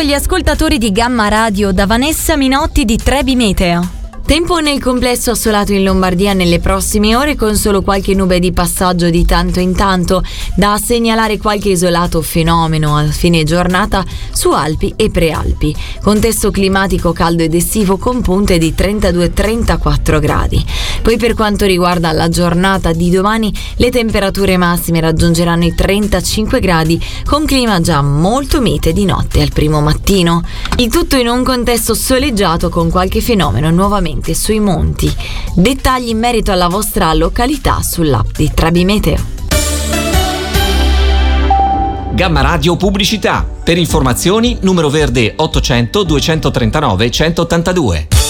gli ascoltatori di Gamma Radio da Vanessa Minotti di Trebi Meteo. Tempo nel complesso assolato in Lombardia nelle prossime ore, con solo qualche nube di passaggio di tanto in tanto. Da segnalare qualche isolato fenomeno a fine giornata su Alpi e Prealpi. Contesto climatico caldo ed estivo con punte di 32-34 gradi. Poi per quanto riguarda la giornata di domani, le temperature massime raggiungeranno i 35 gradi con clima già molto mite di notte al primo mattino. Il tutto in un contesto soleggiato con qualche fenomeno nuovamente sui monti. Dettagli in merito alla vostra località sull'app di Trebi Meteo. Gamma Radio Pubblicità. Per informazioni numero verde 800 239 182.